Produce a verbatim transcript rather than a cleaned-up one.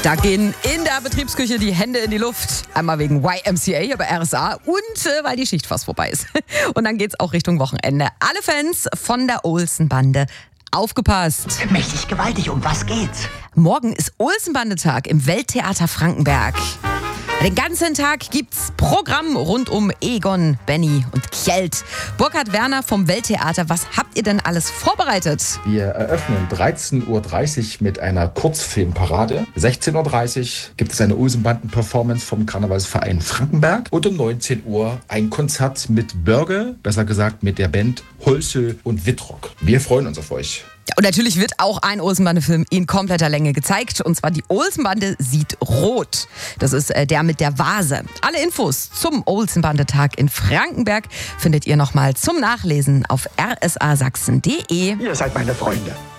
Da gehen in der Betriebsküche die Hände in die Luft. Einmal wegen Y M C A hier bei R S A und äh, weil die Schicht fast vorbei ist. Und dann geht's auch Richtung Wochenende. Alle Fans von der Olsen-Bande, aufgepasst. Mächtig gewaltig, um was geht's? Morgen ist Olsen-Bande-Tag im Welttheater Frankenberg. Den ganzen Tag gibt's Programm rund um Egon, Benny und Kjeld. Burkhard Werner vom Welttheater, was habt ihr denn alles vorbereitet? Wir eröffnen dreizehn Uhr dreißig mit einer Kurzfilmparade. sechzehn Uhr dreißig gibt es eine Olsen-Banden-Performance vom Karnevalsverein Frankenberg. Und um neunzehn Uhr ein Konzert mit Börge, besser gesagt mit der Band Holsel und Wittrock. Wir freuen uns auf euch. Und natürlich wird auch ein Olsen-Bande-Film in kompletter Länge gezeigt. Und zwar die Olsen-Bande sieht rot. Das ist äh, der mit der Vase. Alle Infos zum Olsen-Bande-Tag in Frankenberg findet ihr nochmal zum Nachlesen auf r s a sachsen punkt d e. Ihr seid meine Freunde.